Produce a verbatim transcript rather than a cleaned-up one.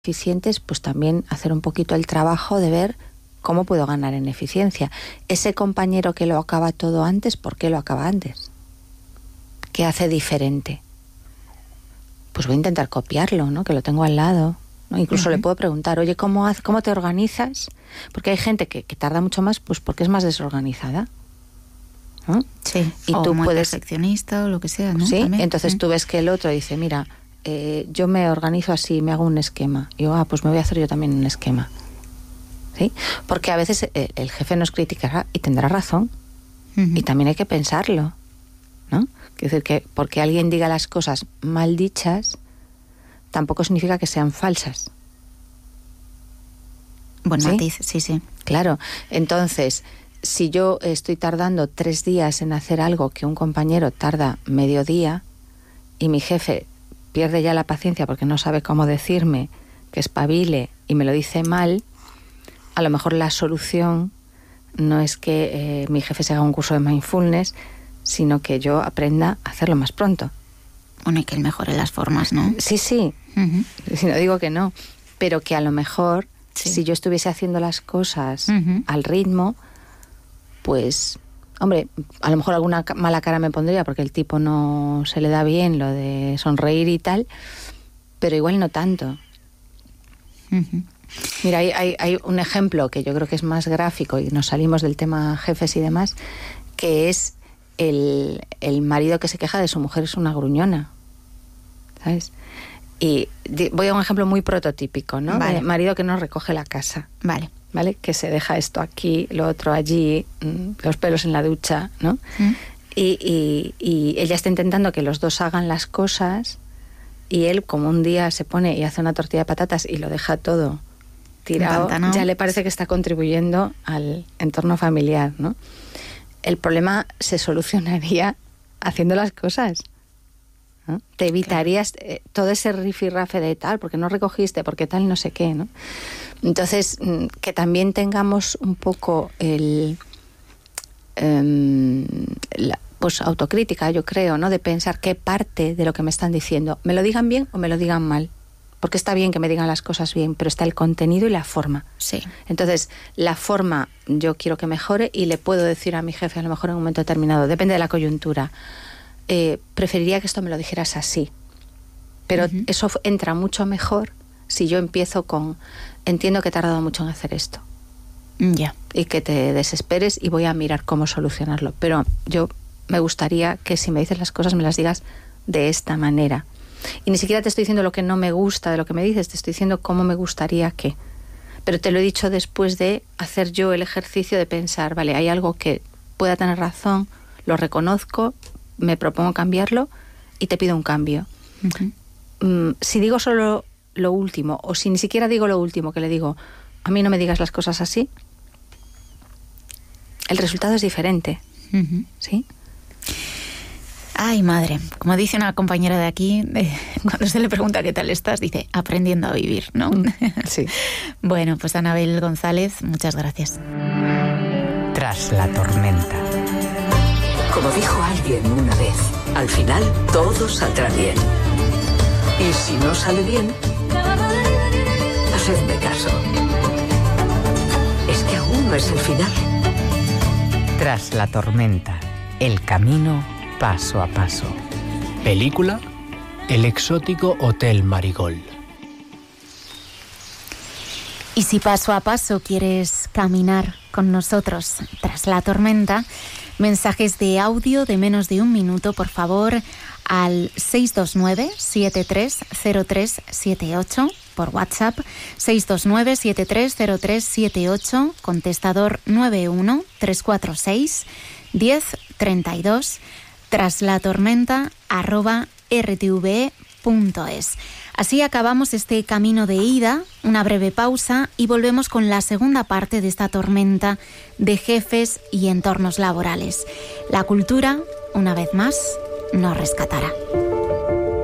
eficientes, pues también hacer un poquito el trabajo de ver cómo puedo ganar en eficiencia. Ese compañero que lo acaba todo antes, ¿por qué lo acaba antes? ¿Qué hace diferente? Pues voy a intentar copiarlo, ¿no? Que lo tengo al lado, ¿no? Incluso uh-huh. le puedo preguntar, oye, ¿cómo, haz, ¿cómo te organizas? Porque hay gente que, que tarda mucho más, pues porque es más desorganizada, ¿no? Sí, y o tú muy puedes, perfeccionista o lo que sea, ¿no? Sí, También. entonces sí. tú ves que el otro dice, mira, eh, yo me organizo así, me hago un esquema. Y yo, ah, pues me voy a hacer yo también un esquema. ¿Sí? Porque a veces el, el jefe nos criticará y tendrá razón. Uh-huh. Y también hay que pensarlo, ¿no? Quiero decir que porque alguien diga las cosas mal dichas, tampoco significa que sean falsas. Buen ¿Sí? matiz, sí, sí. Claro. Entonces, si yo estoy tardando tres días en hacer algo que un compañero tarda medio día y mi jefe pierde ya la paciencia porque no sabe cómo decirme que espabile y me lo dice mal, a lo mejor la solución no es que eh, mi jefe se haga un curso de mindfulness, sino que yo aprenda a hacerlo más pronto. Bueno, y que él mejore las formas, ¿no? Sí, sí. Uh-huh. Si no digo que no, pero que a lo mejor sí. si yo estuviese haciendo las cosas uh-huh. al ritmo, pues, hombre, a lo mejor alguna mala cara me pondría porque el tipo no se le da bien lo de sonreír y tal, pero igual no tanto. Uh-huh. Mira, hay, hay, hay un ejemplo que yo creo que es más gráfico y nos salimos del tema jefes y demás, que es el, el marido que se queja de su mujer es una gruñona, ¿sabes? Y voy a un ejemplo muy prototípico, ¿no? Vale. El marido que no recoge la casa. Vale. ¿Vale? Que se deja esto aquí, lo otro allí, los pelos en la ducha, ¿no? ¿Mm? Y, y, y ella está intentando que los dos hagan las cosas y él, como un día se pone y hace una tortilla de patatas y lo deja todo tirado, ya le parece que está contribuyendo al entorno familiar, ¿no? El problema se solucionaría haciendo las cosas, ¿no? Te evitarías claro. eh, todo ese rifirrafe de tal, porque no recogiste, porque tal, no sé qué, ¿no? Entonces, que también tengamos un poco el eh, la, pues autocrítica, yo creo, ¿no? De pensar qué parte de lo que me están diciendo, me lo digan bien o me lo digan mal. Porque está bien que me digan las cosas bien, pero está el contenido y la forma. Sí. Entonces, la forma yo quiero que mejore y le puedo decir a mi jefe, a lo mejor en un momento determinado, depende de la coyuntura, eh, preferiría que esto me lo dijeras así. Pero uh-huh. eso entra mucho mejor si yo empiezo con, entiendo que he tardado mucho en hacer esto. Ya. Yeah. Y que te desesperes y voy a mirar cómo solucionarlo. Pero yo me gustaría que si me dices las cosas me las digas de esta manera. Y ni siquiera te estoy diciendo lo que no me gusta de lo que me dices, te estoy diciendo cómo me gustaría que. Pero te lo he dicho después de hacer yo el ejercicio de pensar, vale, hay algo que pueda tener razón, lo reconozco, me propongo cambiarlo y te pido un cambio. Uh-huh. Mm, si digo solo lo último, o si ni siquiera digo lo último, que le digo, a mí no me digas las cosas así, el resultado es diferente. Uh-huh. ¿Sí? Ay, madre, como dice una compañera de aquí, eh, cuando se le pregunta qué tal estás, dice, aprendiendo a vivir, ¿no? Sí. Bueno, pues Anabel González, muchas gracias. Tras la tormenta. Como dijo alguien una vez, al final todo saldrá bien. Y si no sale bien, hacedme caso. Es que aún no es el final. Tras la tormenta, el camino paso a paso. Película: El exótico Hotel Marigold. Y si paso a paso quieres caminar con nosotros tras la tormenta, mensajes de audio de menos de un minuto, por favor, al seis dos nueve, siete tres cero tres siete ocho, por WhatsApp, seis dos nueve, siete tres cero tres siete ocho, contestador nueve uno tres cuatro seis, diez treinta y dos, tras la tormenta arroba r t v e punto es. Así acabamos este camino de ida, una breve pausa y volvemos con la segunda parte de esta tormenta de jefes y entornos laborales. La cultura, una vez más, nos rescatará.